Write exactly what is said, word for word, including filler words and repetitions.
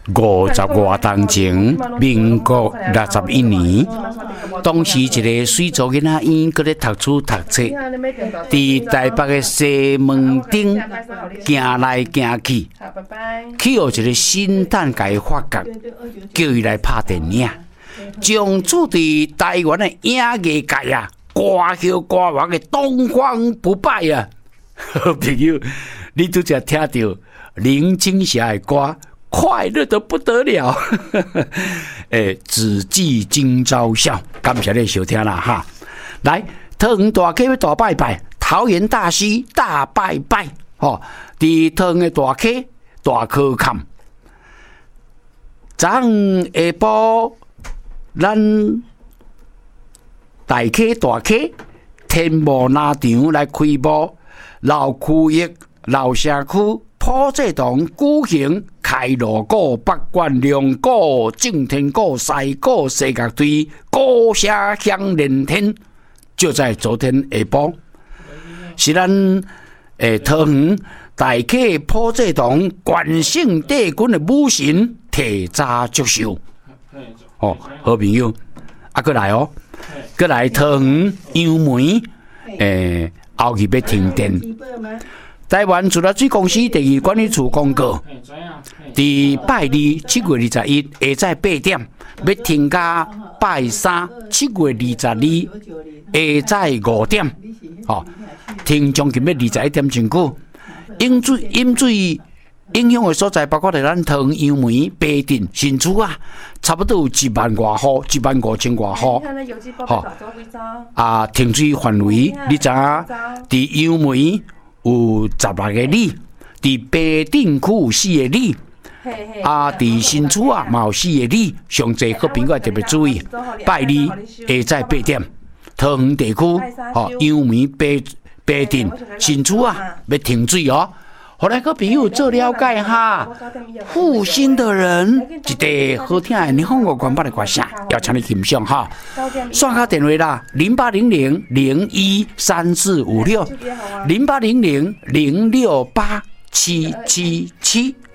五十外当前，民国六十一年，当时一个水族囡仔院搁咧读书读册，伫台北的西门町行来行去，去有一个新蛋界发觉，叫伊来拍电影，从此伫台湾的影艺界啊，歌后歌王的东方不败啊！好朋友，你拄则听到林青霞的歌。快乐得不得了，诶，只记今朝笑，感谢你收听啦哈！来，桃园大溪要大拜拜，桃园大溪大拜拜，吼！伫桃园的大溪大科坎，昨昏下晡，咱大溪大溪天幕拿场来开幕，老区域、老社区。普济堂举行开锣鼓、八卦龙鼓、敬天鼓、西鼓、西乐队，鼓声响连天。就在昨天下晡，是咱诶桃园大溪普济堂关圣帝君的母神提早祝寿。哦，好朋友，啊，过来哦，过来桃园杨梅诶，后日要停电。台湾自来水公司第二管理处公告，伫拜二七月二十一下晝八点，要停到拜三七月二十二下晝五點，哦，停将近要二十一點真久。饮水饮水影響的所在，包括係咱桃園、楊梅、巴鎮、新竹啊，差不多有一萬外戶，一萬五千外戶。好，啊，停水範圍，你知影？伫楊梅。有十六個里，伫巴鎮區有四個里，啊，伫新竹啊嘛有四個里，上濟好朋友特別注意，拜二下晝八點，桃園地區，吼楊梅、巴巴鎮、新竹啊要停水哦。後來個朋友做了解哈，負心的人一個好聽的日本語原版的歌聲，要請你欣賞哈。刷卡電話啦，零八零零零一三四五六，零八零零零六八七七七。